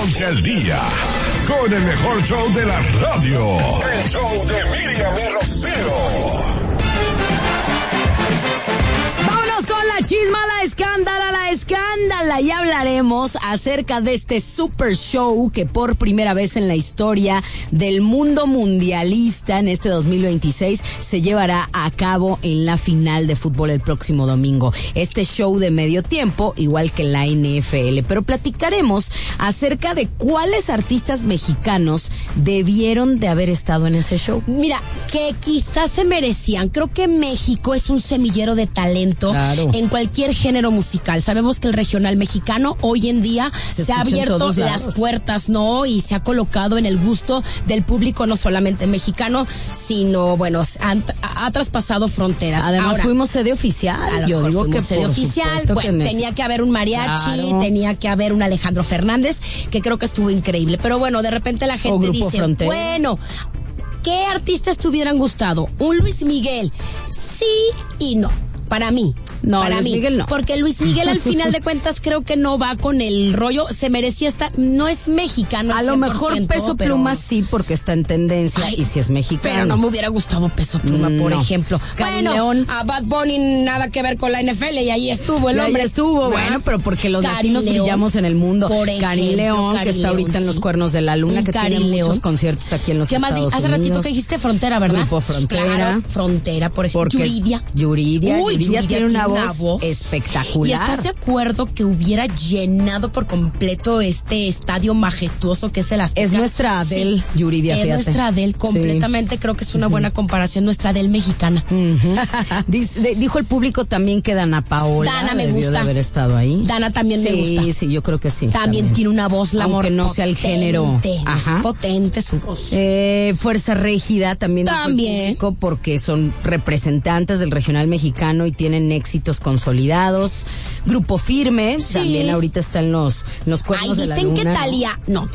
arranca el día con el mejor show de la radio. El show de Miriam y Rocío. Vámonos con la chisma, la escándala. Y hablaremos acerca de este super show que por primera vez en la historia del mundo mundialista en este 2026 se llevará a cabo en la final de fútbol el próximo domingo. Este show de medio tiempo, igual que la NFL. Pero platicaremos acerca de cuáles artistas mexicanos debieron de haber estado en ese show. Mira, que quizás se merecían. Creo que México es un semillero de talento, claro, en cualquier género musical. Sabemos que el regional mexicano hoy en día se ha abierto las puertas, ¿no? Y se ha colocado en el gusto del público, no solamente mexicano, sino, bueno, ha traspasado fronteras. Además, ahora, fuimos sede oficial. Yo digo que sede oficial. Bueno, tenía que haber un mariachi, claro, tenía que haber un Alejandro Fernández, que creo que estuvo increíble. Pero bueno, de repente la gente dice, Frontera. Bueno, ¿qué artistas te hubieran gustado? Un Luis Miguel, sí y no. Para mí. No, para Luis mí, Miguel no. Porque Luis Miguel al final de cuentas creo que no va con el rollo, se merecía estar, no es mexicano. A lo mejor Peso Pluma sí, porque está en tendencia. Ay, y si es mexicano. Pero no me hubiera gustado Peso Pluma, por ejemplo. Cani León. A Bad Bunny nada que ver con la NFL y ahí estuvo el hombre. Ahí estuvo, bueno, pero porque los latinos brillamos en el mundo. Por ejemplo, Cani León, que está ahorita en los Cuernos de la Luna, que tiene muchos conciertos aquí en los Estados Unidos. Hace ratito que dijiste Frontera, ¿verdad? Grupo Frontera. Claro, Frontera, por ejemplo. Yuridia tiene una voz espectacular. ¿Y estás de acuerdo que hubiera llenado por completo este estadio majestuoso que es el Azteca? Es nuestra Adele, sí, Yuridia, fíjate. Es nuestra Adele, completamente, sí. Creo que es una buena comparación, nuestra Adele mexicana. Dijo el público también que Dana Paola me gusta de haber estado ahí. Dana también me gusta. Sí, yo creo que sí. También tiene una voz, la aunque no sea el género. Ajá. Es potente su voz. Fuerza Régida también. Dijo el público, porque son representantes del regional mexicano y tienen éxitos consolidados. Grupo Firme, sí, también ahorita está en los Cuernos de la Luna. Dicen que Talía no.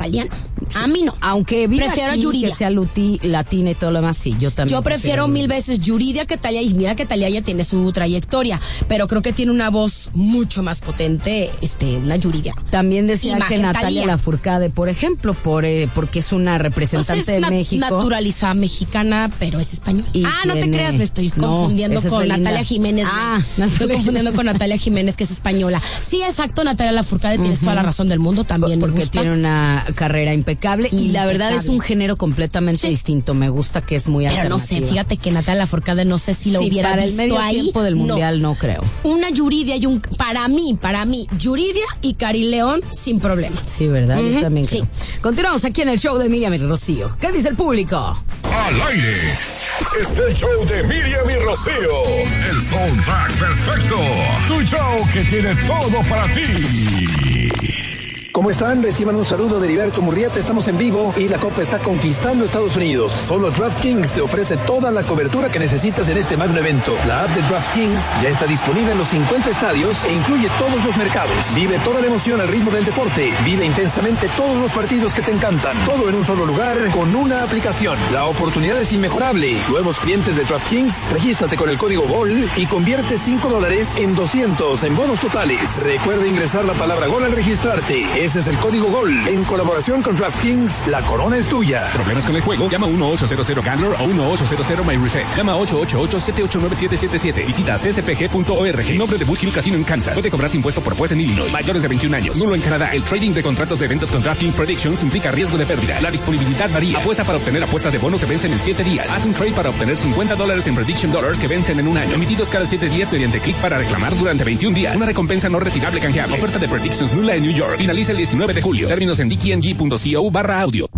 A mí no. Aunque prefiero aquí, Yuridia, que sea latina y todo lo demás, sí, yo también. Yo prefiero mil veces Yuridia que Talía, y mira que Talía ya tiene su trayectoria, pero creo que tiene una voz mucho más potente, una Yuridia. También decían que Natalia Lafourcade, por ejemplo, porque es una representante de México. Naturalizada mexicana, pero es española. No te creas, me estoy confundiendo con Natalia Jiménez. Me estoy confundiendo con Natalia Jiménez, que es española. Sí, exacto, Natalia Lafourcade, tienes toda la razón del mundo, también me gusta. Porque tiene una carrera impecable y la verdad es un género completamente distinto. Me gusta que es muy alternativo. Pero no sé, fíjate que Natalia Lafourcade no sé si lo hubiera para visto el medio ahí. Tiempo del mundial no creo. Una Yuridia y para mí, Yuridia y Cari León sin problema. Sí, ¿verdad? Yo también creo. Continuamos aquí en el show de Miriam y Rocío. ¿Qué dice el público? Al aire. Es el show de Miriam y Rocío. El soundtrack perfecto. Tu show que tiene todo para ti. ¿Cómo están? Reciban un saludo de Heriberto Murrieta. Estamos en vivo y la Copa está conquistando Estados Unidos. Solo DraftKings te ofrece toda la cobertura que necesitas en este magno evento. La app de DraftKings ya está disponible en los 50 estadios e incluye todos los mercados. Vive toda la emoción al ritmo del deporte. Vive intensamente todos los partidos que te encantan. Todo en un solo lugar con una aplicación. La oportunidad es inmejorable. Nuevos clientes de DraftKings, regístrate con el código GOL y convierte $5 en 200 en bonos totales. Recuerda ingresar la palabra GOL al registrarte. Ese es el código GOL. En colaboración con DraftKings, la corona es tuya. ¿Problemas con el juego? Llama 1-800-GAMBLER o 1-800-MyReset. Llama 888-789-777. Visita cspg.org. Nombre de Boot Hill Casino en Kansas. Puede cobrarse impuesto por juez en Illinois. Mayores de 21 años. Nulo en Canadá. El trading de contratos de eventos con DraftKings Predictions implica riesgo de pérdida. La disponibilidad varía. Apuesta para obtener apuestas de bono que vencen en 7 días. Haz un trade para obtener $50 en Prediction Dollars que vencen en un año. Emitidos cada 7 días mediante clic para reclamar durante 21 días. Una recompensa no retirable canjeable. Oferta de Predictions nula en New York. Finaliza el 19 de julio. Términos en dkng.co/audio.